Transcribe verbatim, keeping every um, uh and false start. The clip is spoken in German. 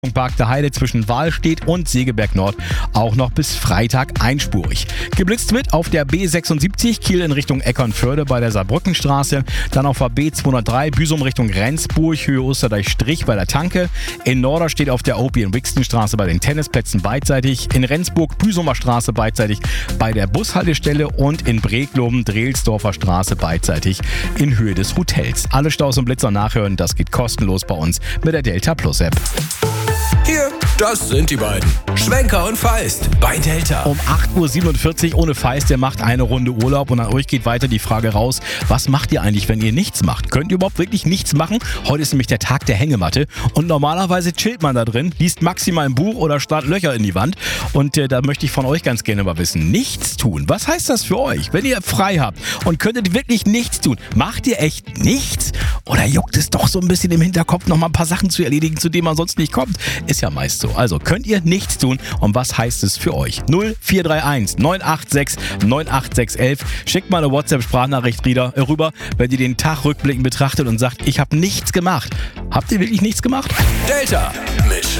Park der Heide zwischen Wahlstedt und Segeberg Nord auch noch bis Freitag einspurig. Geblitzt wird auf der B sechsundsiebzig Kiel in Richtung Eckernförde bei der Saarbrückenstraße, dann auf der B zweihundertdrei Büsum Richtung Rendsburg, Höhe Osterdeich-Strich bei der Tanke. In Norderstedt auf der O P in Wixtenstraße bei den Tennisplätzen beidseitig, in Rendsburg Büsumer Straße beidseitig bei der Bushaltestelle und in Bregloben Drehelsdorfer Straße beidseitig in Höhe des Hotels. Alle Staus und Blitzer nachhören, das geht kostenlos bei uns mit der Delta Plus App. Hier, das sind die beiden. Schwenker und Feist bei Delta. Um acht Uhr siebenundvierzig ohne Feist, der macht eine Runde Urlaub und an euch geht weiter die Frage raus, was macht ihr eigentlich, wenn ihr nichts macht? Könnt ihr überhaupt wirklich nichts machen? Heute ist nämlich der Tag der Hängematte und normalerweise chillt man da drin, liest maximal ein Buch oder starrt Löcher in die Wand und äh, da möchte ich von euch ganz gerne mal wissen, nichts tun, was heißt das für euch, wenn ihr frei habt und könntet wirklich nichts tun? Macht ihr echt nichts? Oder juckt es doch so ein bisschen im Hinterkopf, noch mal ein paar Sachen zu erledigen, zu denen man sonst nicht kommt? Ist ja meist so. Also könnt ihr nichts tun und was heißt es für euch? null vier drei eins neun acht sechs neun acht sechs eins. Schickt mal eine WhatsApp-Sprachnachricht rüber, wenn ihr den Tag rückblickend betrachtet und sagt, ich habe nichts gemacht. Habt ihr wirklich nichts gemacht? Delta mit